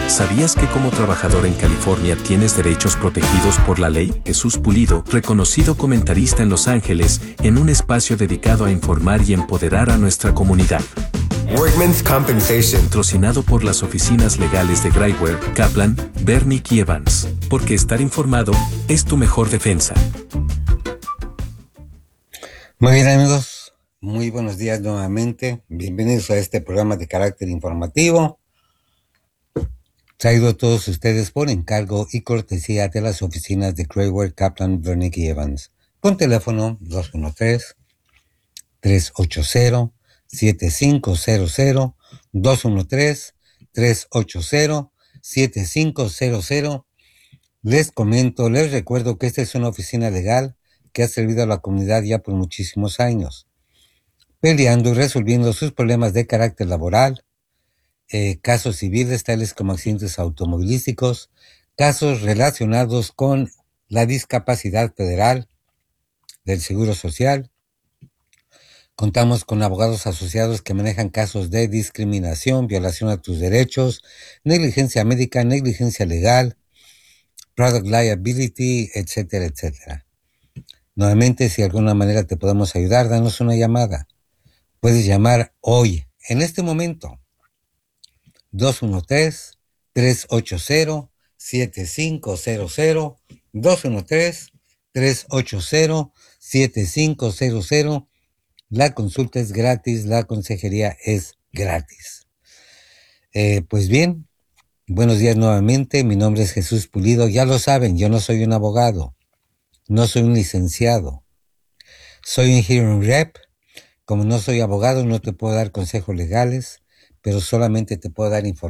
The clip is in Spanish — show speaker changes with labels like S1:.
S1: ¿Sabías que como trabajador en California tienes derechos protegidos por la ley? Jesús Pulido, reconocido comentarista en Los Ángeles, en un espacio dedicado a informar y empoderar a nuestra comunidad.
S2: Workmen's Compensation.
S1: Patrocinado por las oficinas legales de Grayware, Kaplan, Bernick y Evans. Porque estar informado es tu mejor defensa.
S3: Muy bien, amigos, muy buenos días nuevamente. Bienvenidos a este programa de carácter informativo, traído a todos ustedes por encargo y cortesía de las oficinas de Grayware, Kaplan, Bernick y Evans, con teléfono 213-380-7500, 213-380-7500. Les recuerdo que esta es una oficina legal que ha servido a la comunidad ya por muchísimos años, peleando y resolviendo sus problemas de carácter laboral, casos civiles tales como accidentes automovilísticos, casos relacionados con la discapacidad federal del Seguro Social. Contamos con abogados asociados que manejan casos de discriminación, violación a tus derechos, negligencia médica, negligencia legal, product liability, etcétera, etcétera. Nuevamente, si de alguna manera te podemos ayudar, danos una llamada. Puedes llamar hoy, en este momento, 213-380-7500, 213-380-7500. La consulta es gratis, la consejería es gratis. Pues bien, buenos días nuevamente. Mi nombre es Jesús Pulido. Ya lo saben, yo no soy un abogado, no soy un licenciado. Soy un hearing rep. Como no soy abogado, no te puedo dar consejos legales, pero solamente te puedo dar información.